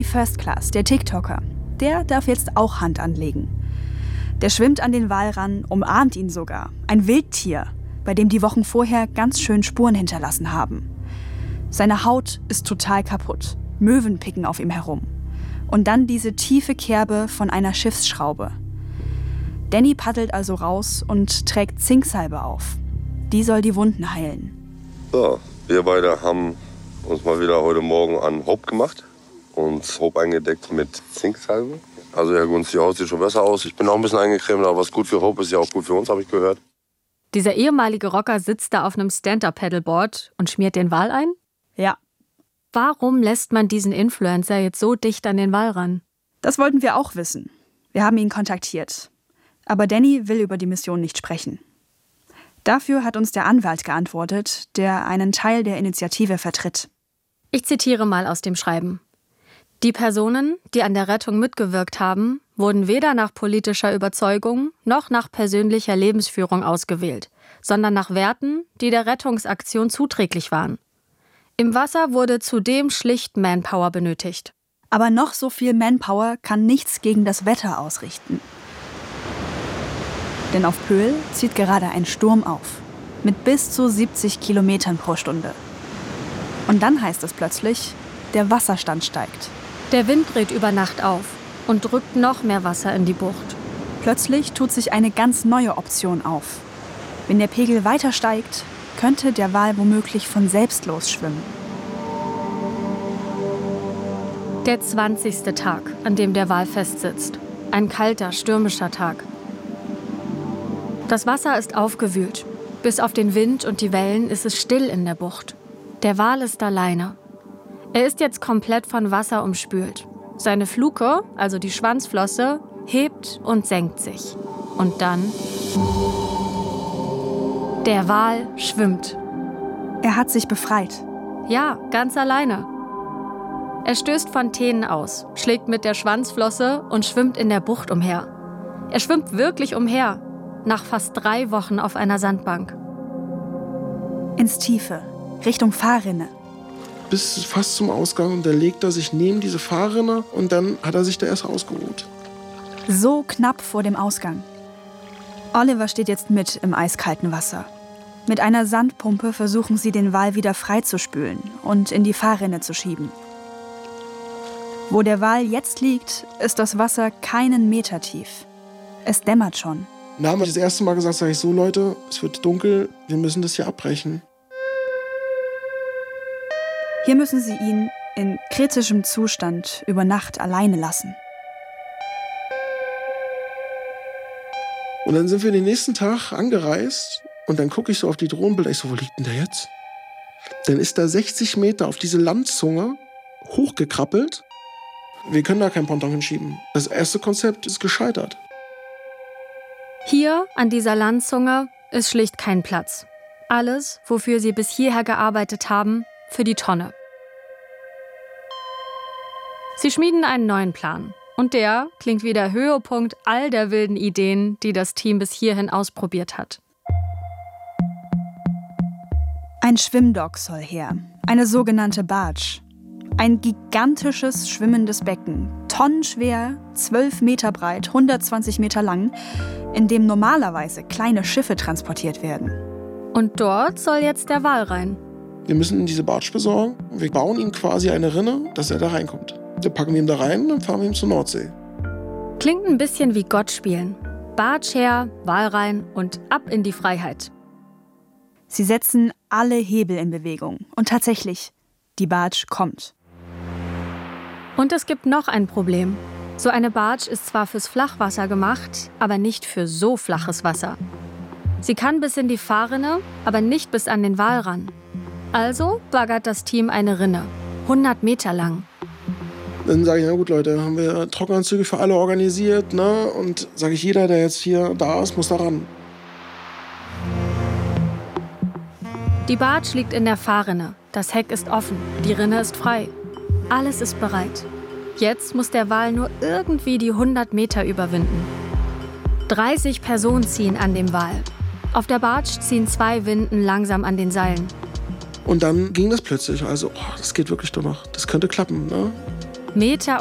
First Class, der TikToker, der darf jetzt auch Hand anlegen. Der schwimmt an den Wal ran, umarmt ihn sogar. Ein Wildtier, bei dem die Wochen vorher ganz schön Spuren hinterlassen haben. Seine Haut ist total kaputt. Möwen picken auf ihm herum. Und dann diese tiefe Kerbe von einer Schiffsschraube. Danny paddelt also raus und trägt Zinksalbe auf. Die soll die Wunden heilen. So, wir beide haben uns mal wieder heute Morgen an Hope gemacht. Und Hope eingedeckt mit Zinksalbe. Also Herr Gunz, die Haut sieht schon besser aus. Ich bin auch ein bisschen eingecremt, aber was gut für Hope ist ja auch gut für uns, habe ich gehört. Dieser ehemalige Rocker sitzt da auf einem Stand-Up-Paddleboard und schmiert den Wal ein? Ja. Warum lässt man diesen Influencer jetzt so dicht an den Wal ran? Das wollten wir auch wissen. Wir haben ihn kontaktiert. Aber Danny will über die Mission nicht sprechen. Dafür hat uns der Anwalt geantwortet, der einen Teil der Initiative vertritt. Ich zitiere mal aus dem Schreiben. Die Personen, die an der Rettung mitgewirkt haben, wurden weder nach politischer Überzeugung noch nach persönlicher Lebensführung ausgewählt, sondern nach Werten, die der Rettungsaktion zuträglich waren. Im Wasser wurde zudem schlicht Manpower benötigt. Aber noch so viel Manpower kann nichts gegen das Wetter ausrichten. Denn auf Pöhl zieht gerade ein Sturm auf, mit bis zu 70 Kilometern pro Stunde. Und dann heißt es plötzlich, der Wasserstand steigt. Der Wind dreht über Nacht auf und drückt noch mehr Wasser in die Bucht. Plötzlich tut sich eine ganz neue Option auf. Wenn der Pegel weiter steigt, könnte der Wal womöglich von selbst losschwimmen. Der 20. Tag, an dem der Wal festsitzt. Ein kalter, stürmischer Tag. Das Wasser ist aufgewühlt. Bis auf den Wind und die Wellen ist es still in der Bucht. Der Wal ist alleine. Er ist jetzt komplett von Wasser umspült. Seine Fluke, also die Schwanzflosse, hebt und senkt sich. Und dann... Der Wal schwimmt. Er hat sich befreit. Ja, ganz alleine. Er stößt Fontänen aus, schlägt mit der Schwanzflosse und schwimmt in der Bucht umher. Er schwimmt wirklich umher, nach fast 3 Wochen auf einer Sandbank. Ins Tiefe, Richtung Fahrrinne. Bis fast zum Ausgang und da legt er sich neben diese Fahrrinne und dann hat er sich da erst ausgeruht. So knapp vor dem Ausgang. Oliver steht jetzt mit im eiskalten Wasser. Mit einer Sandpumpe versuchen sie, den Wal wieder freizuspülen und in die Fahrrinne zu schieben. Wo der Wal jetzt liegt, ist das Wasser keinen Meter tief. Es dämmert schon. Da haben wir das erste Mal gesagt, sage ich so, Leute, es wird dunkel, wir müssen das hier abbrechen. Hier müssen sie ihn in kritischem Zustand über Nacht alleine lassen. Und dann sind wir den nächsten Tag angereist und dann gucke ich so auf die Drohnenbilder. Ich so, wo liegt denn der jetzt? Dann ist da 60 Meter auf diese Landzunge hochgekrabbelt. Wir können da kein Ponton hinschieben. Das erste Konzept ist gescheitert. Hier, an dieser Landzunge, ist schlicht kein Platz. Alles, wofür sie bis hierher gearbeitet haben, für die Tonne. Sie schmieden einen neuen Plan. Und der klingt wie der Höhepunkt all der wilden Ideen, die das Team bis hierhin ausprobiert hat. Ein Schwimmdock soll her, eine sogenannte Barge. Ein gigantisches schwimmendes Becken, tonnenschwer, 12 Meter breit, 120 Meter lang, in dem normalerweise kleine Schiffe transportiert werden. Und dort soll jetzt der Wal rein. Wir müssen diese Barge besorgen. Wir bauen ihm quasi eine Rinne, dass er da reinkommt. Dann packen wir ihn da rein und dann fahren wir ihn zur Nordsee. Klingt ein bisschen wie Gott spielen. Barge her, Wal rein und ab in die Freiheit. Sie setzen alle Hebel in Bewegung. Und tatsächlich, die Barge kommt. Und es gibt noch ein Problem. So eine Barge ist zwar fürs Flachwasser gemacht, aber nicht für so flaches Wasser. Sie kann bis in die Fahrrinne, aber nicht bis an den Wal ran. Also baggert das Team eine Rinne, 100 Meter lang. Dann sage ich, na gut Leute, haben wir Trockenanzüge für alle organisiert, ne? Und sage ich, jeder, der jetzt hier da ist, muss da ran. Die Barge liegt in der Fahrrinne. Das Heck ist offen, die Rinne ist frei. Alles ist bereit. Jetzt muss der Wal nur irgendwie die 100 Meter überwinden. 30 Personen ziehen an dem Wal. Auf der Barge ziehen 2 Winden langsam an den Seilen. Und dann ging das plötzlich. Also, das geht wirklich doch noch. Das könnte klappen, ne? Meter